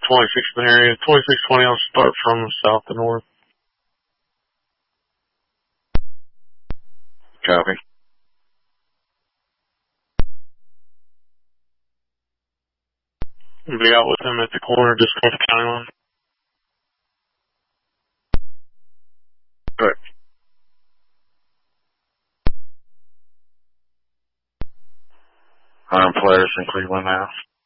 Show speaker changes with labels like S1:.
S1: 26 in the area. 2620, I'll start from south to north.
S2: Copy.
S1: Be out with him at the corner, just off the county line.
S2: Correct. I'm Polaris in Cleveland now.